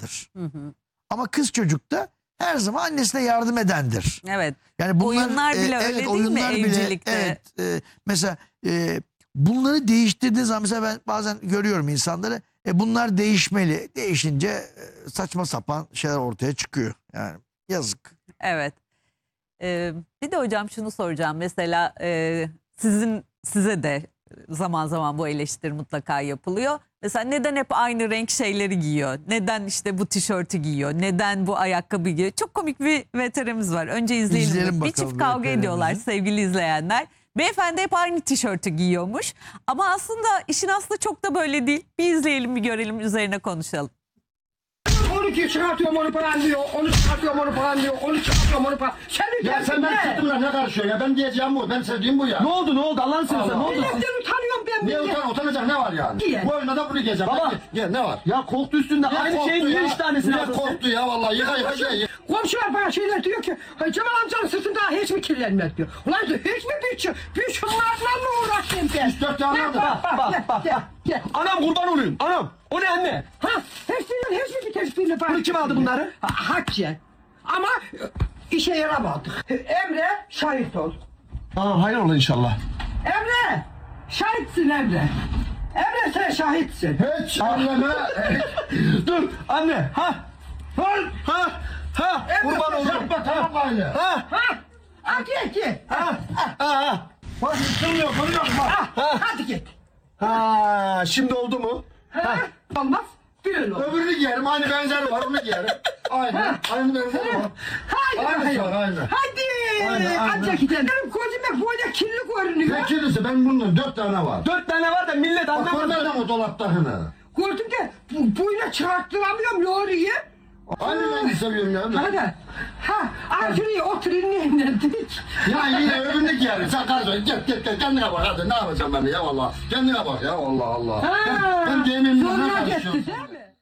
babadır. Ama kız çocuk da her zaman annesine yardım edendir. Evet. Yani bunlar, oyunlar bile öyle evet, değil mi evcilikte? Evet. Mesela bunları değiştirdiği zaman mesela ben bazen görüyorum insanları. Bunlar değişmeli. Değişince saçma sapan şeyler ortaya çıkıyor. Yani yazık. Evet. Bir de hocam şunu soracağım. Mesela size de zaman zaman bu eleştiri mutlaka yapılıyor. Mesela neden hep aynı renk şeyleri giyiyor? Neden işte bu tişörtü giyiyor? Neden bu ayakkabı giyiyor? Çok komik bir VTR'miz var. Önce izleyelim. İzleyelim Bir bakalım çift kavga VTR'mizi. ediyorlar sevgili izleyenler. Beyefendi hep aynı tişörtü giyiyormuş. Ama aslında işin aslı çok da böyle değil. Bir izleyelim, bir görelim, üzerine konuşalım. 12 çıkartıyorum onu falan diyor, onu çıkartıyorum onu falan diyor, onu çıkartıyorum onu falan. Senin Ya sen derdin ben ne? çıktımla ne karışıyor ya? Ben diyeceğim bu. Ben sevdiğim bu ya. Ne oldu Allah'ını seversen ne oldu? Allah. Milletten utanıyorum ben. Niye millet. utanacak ne var yani? Niye? Bu oyunda da bunu giyeceğim. Baba. Ben gel ne var? Ya koltuğu üstünde aynı korktu şeyin niye ya? 3 tanesini Niye aldın? korktu ya vallahi yıka gel. Komşular bana şeyler diyor ki Cemal amcanın sırtında hiç mi kirlenmez diyor. Ulan diyor hiç mi bir şunlarla mı uğraşayım ben? 3-4 tane aldım. Gel. Anam kurban olayım. Anam. O ne anne? Ha hepsinden hiç mi tespihini bak. Bunu kim aldı bunları? Hatice. Ama işe yaramadık. Emre şahit ol. Aa, hayır ola inşallah. Emre! Şahitsin Emre. Emre sen şahitsin. Hiç elleme. Dur anne. Ha. Ha. Kurban olayım. Yapma tamam gayrı. Ha. Hadi git. Ha. Bak istemiyor bunu yapma. Hadi git. Ha. Şimdi oldu mu? Olmaz. Böyle olur. Öbürünü giyerim aynı benzeri var onu giyerim. Aynı benzeri var. Haydi. Aynısı var aynı. Hadi. Aynen. Hadi gidelim. Benim gözüme böyle kirli görünüyor. Ne kirlisi ben bunun 4 tane var. 4 tane var da millet Bak anlamadı. görmedin mi dolaptakini? Gördüm de buyla çıkarttıramıyorum yoruyu. Aynı rengi seviyorum ya. Hadi. Ha şuraya otur inleyin dedik. Ya yine öbürünü giyerim. Sen karışma. Gel kendine bak hadi. Ne yapacağım ben ya valla. Kendine bak ya Allah Allah. Ben giyimimle ne Zoruna karışıyorum? gitti değil mi?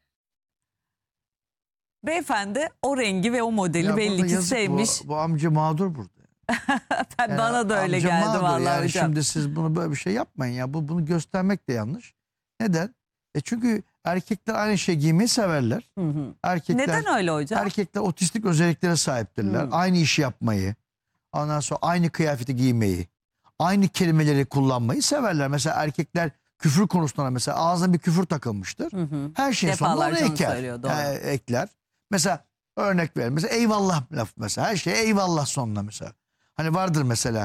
Beyefendi o rengi ve o modeli Ya belli burada ki yazık, sevmiş. Bu amca mağdur burada. Yani Bana da öyle amca geldi mağdur vallahi yani. hocam. Şimdi siz bunu böyle bir şey yapmayın ya. Bunu göstermek de yanlış. Neden? Çünkü erkekler aynı şey giymeyi severler. Erkekler, Neden öyle hocam? Erkekler otistik özelliklere sahiptirler. Aynı işi yapmayı, ondan sonra aynı kıyafeti giymeyi, aynı kelimeleri kullanmayı severler. Mesela erkekler küfür konusunda mesela ağzına bir küfür takılmıştır. Her şeyin sonuna onu Defalarca onu eker. söylüyor, doğru. Ekler. Mesela örnek verelim. Mesela eyvallah laf mesela. Her şeye eyvallah sonuna mesela. Hani vardır mesela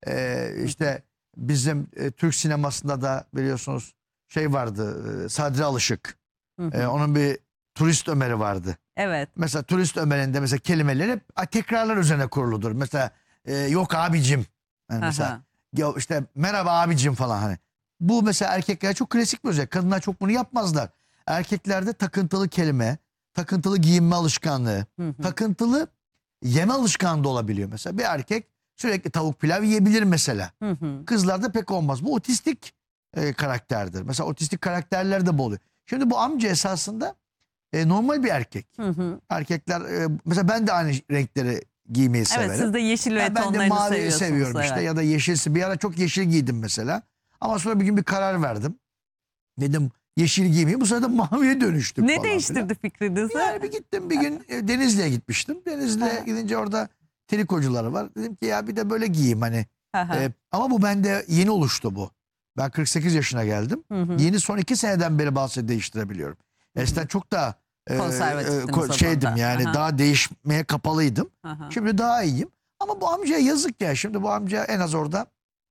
işte bizim Türk sinemasında da biliyorsunuz şey vardı. Sadri Alışık. Onun bir Turist Ömer'i vardı. Evet. Mesela Turist Ömer'in de mesela kelimeleri hep tekrarlar üzerine kuruludur. Mesela yok abicim. Yani mesela ya işte merhaba abicim falan hani. Bu mesela erkeklere çok klasik bir özellik. Kadınlar çok bunu yapmazlar. Erkeklerde takıntılı kelime, takıntılı giyinme alışkanlığı, takıntılı yeme alışkanlığı olabiliyor. Mesela bir erkek sürekli tavuk pilav yiyebilir mesela. Kızlarda pek olmaz. Bu otistik karakterdir. Mesela otistik karakterler de bu oluyor. Şimdi bu amca esasında normal bir erkek. Erkekler mesela ben de aynı renkleri giymeyi severim. Evet, siz de yeşil ve Ben de tonlarını mavi seviyorsunuz. seviyorum işte evet. ya da yeşilsi. Bir ara çok yeşil giydim mesela. Ama sonra bir gün bir karar verdim. Dedim yeşil giymeyeyim. Bu sefer de maviye dönüştüm Ne falan değiştirdi filan. fikrinizi? Yani bir gittim bir gün Denizli'ye gitmiştim. Denizli'ye gidince orada trikocuları var. Dedim ki ya bir de böyle giyeyim hani. Ama bu bende yeni oluştu bu. Ben 48 yaşına geldim. Yeni son 2 seneden beri bazı şeyleri değiştirebiliyorum. Eskiden çok daha Konservatiftiniz o şeydim konuda. yani daha değişmeye kapalıydım. Şimdi daha iyiyim. Ama bu amcaya yazık ya. Şimdi bu amca en az orada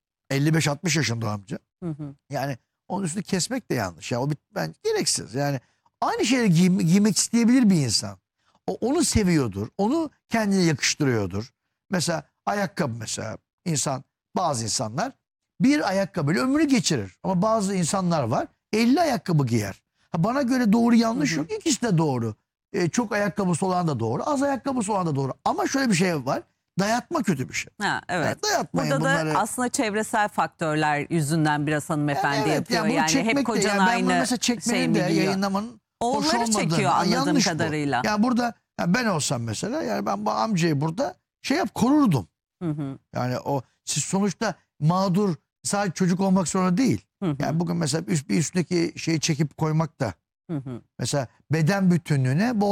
55-60 yaşında o amca. Yani onun üstünü kesmek de yanlış. Ya o ben gereksiz. Yani aynı şeyleri giymek isteyebilir bir insan. Onu seviyordur. Onu kendine yakıştırıyordur. Mesela ayakkabı mesela bazı insanlar bir ayakkabıyla ömrünü geçirir. Ama bazı insanlar var 50 ayakkabı giyer. Bana göre doğru yanlış yok. İkisi de doğru. Çok ayakkabısı olan da doğru. Az ayakkabısı olan da doğru. Ama şöyle bir şey var. Dayatma kötü bir şey. Evet. Yani dayatmayın Burada bunları. da aslında çevresel faktörler yüzünden biraz hanımefendi yapıyor. bunu Yani çekmek hep de, kocan ben bunu aynı mesela şey çekmenin mi de giyiyor? yayınlamanın hoş Onları olmadığını. çekiyor anladığım Yanlış bu. kadarıyla. Yani burada ben olsam mesela yani ben bu amcayı burada korurdum. Yani siz sonuçta mağdur sadece çocuk olmak zorunda değil. Yani bugün mesela bir üstündeki şeyi çekip koymak da mesela beden bütünlüğüne